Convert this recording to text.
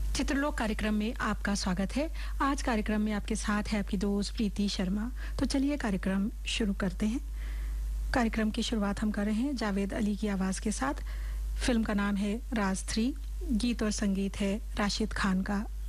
चित्रलोक कार्यक्रम में आपका स्वागत है। आज कार्यक्रम में आपके साथ है आपकी दोस्त प्रीति शर्मा। तो चलिए कार्यक्रम शुरू करते हैं। कार्यक्रम की शुरुआत हम कर रहे हैं जावेद अली की आवाज के साथ। फिल्म का नाम है राज 3। गीत और संगीत है राशिद खान का।